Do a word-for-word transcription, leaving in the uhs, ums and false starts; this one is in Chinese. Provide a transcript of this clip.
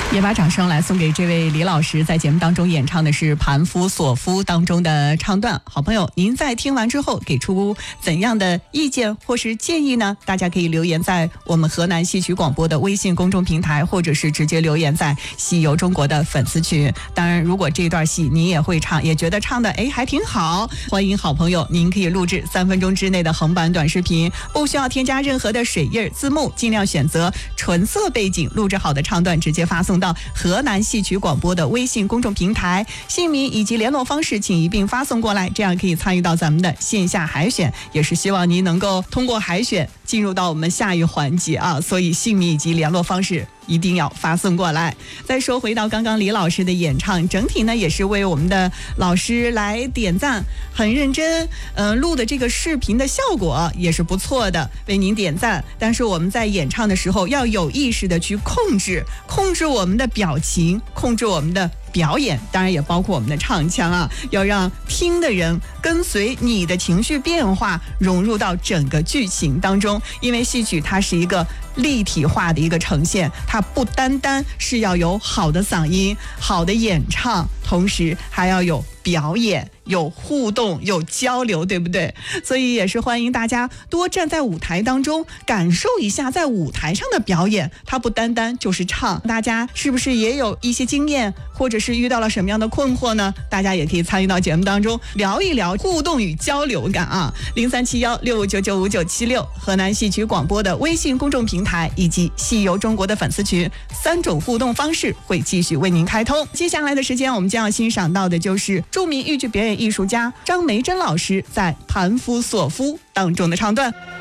也把掌声来送给这位李老师，在节目当中演唱的是《盘夫索夫》当中的唱段。好朋友，您在听完之后给出怎样的意见或是建议呢？大家可以留言在我们河南戏曲广播的微信公众平台，或者是直接留言在戏游中国的粉丝群。当然，如果这段戏你也会唱，也觉得唱的哎还挺好，欢迎好朋友，您可以录制三分钟之内的横版短视频，不需要添加任何的水印字幕，尽量选择纯色背景，录制好的唱段直接发送到河南戏曲广播的微信公众平台，姓名以及联络方式请一并发送过来，这样可以参与到咱们的线下海选，也是希望您能够通过海选进入到我们下一环节啊，所以姓名以及联络方式一定要发送过来。再说回到刚刚李老师的演唱，整体呢也是为我们的老师来点赞，很认真，呃，录的这个视频的效果也是不错的，为您点赞。但是我们在演唱的时候要有意识的去控制，控制我们的表情，控制我们的表演，当然也包括我们的唱腔啊，要让听的人跟随你的情绪变化，融入到整个剧情当中。因为戏曲它是一个立体化的一个呈现，它不单单是要有好的嗓音、好的演唱，同时还要有表演、有互动、有交流，对不对？所以也是欢迎大家多站在舞台当中，感受一下在舞台上的表演，它不单单就是唱。大家是不是也有一些经验，或者是遇到了什么样的困惑呢？大家也可以参与到节目当中聊一聊，互动与交流感啊。零三七幺六五九九五九七六，河南戏曲广播的微信公众平台以及戏游中国的粉丝群，三种互动方式会继续为您开通。接下来的时间，我们将要欣赏到的就是著名豫剧表演艺术家张梅珍老师在《盘夫索夫》当中的唱段。